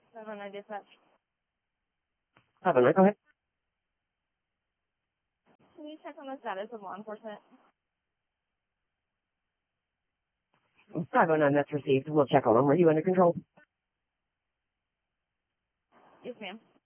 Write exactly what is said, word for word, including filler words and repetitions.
seven nine dispatch. seven nine, go ahead. Can you check on the status of law enforcement? five oh nine, that's received. We'll check on them. Are you under control? Yes, ma'am.